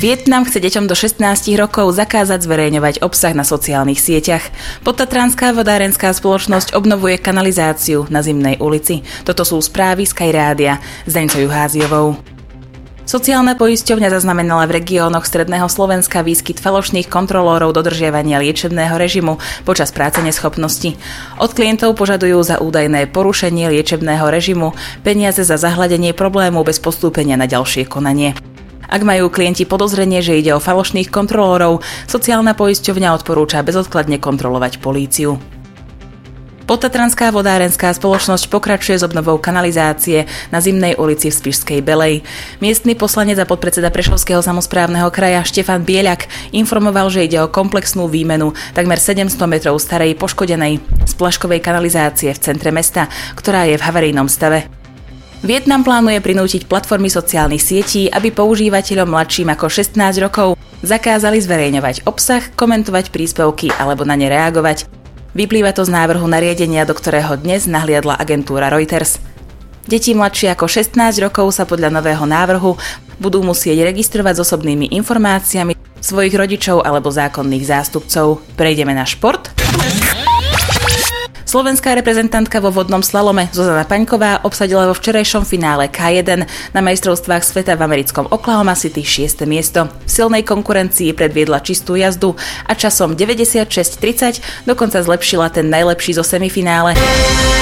Vietnam chce deťom do 16 rokov zakázať zverejňovať obsah na sociálnych sieťach. Podtatranská vodárenská spoločnosť obnovuje kanalizáciu na Zimnej ulici. Toto sú správy Sky Rádia s Deňcou Juháziovou. Sociálna poisťovňa zaznamenala v regiónoch stredného Slovenska výskyt falošných kontrolórov dodržiavania liečebného režimu počas práce neschopnosti. Od klientov požadujú za údajné porušenie liečebného režimu peniaze za zahladenie problému bez postúpenia na ďalšie konanie. Ak majú klienti podozrenie, že ide o falošných kontrolórov, sociálna poisťovňa odporúča bezodkladne kontrolovať políciu. Podtatranská vodárenská spoločnosť pokračuje s obnovou kanalizácie na Zimnej ulici v Spišskej Belej. Miestny poslanec a podpredseda Prešovského samosprávneho kraja Štefan Bieľak informoval, že ide o komplexnú výmenu takmer 700 metrov starej poškodenej splaškovej kanalizácie v centre mesta, ktorá je v havarijnom stave. Vietnam plánuje prinútiť platformy sociálnych sietí, aby používateľom mladším ako 16 rokov zakázali zverejňovať obsah, komentovať príspevky alebo na ne reagovať. Vyplýva to z návrhu nariadenia, do ktorého dnes nahliadla agentúra Reuters. Deti mladšie ako 16 rokov sa podľa nového návrhu budú musieť registrovať s osobnými informáciami svojich rodičov alebo zákonných zástupcov. Prejdeme na šport. Slovenská reprezentantka vo vodnom slalome Zuzana Paňková obsadila vo včerajšom finále K1 na majstrovstvách sveta v americkom Oklahoma City 6. miesto. V silnej konkurencii predviedla čistú jazdu a časom 96:30 dokonca zlepšila ten najlepší zo semifinále.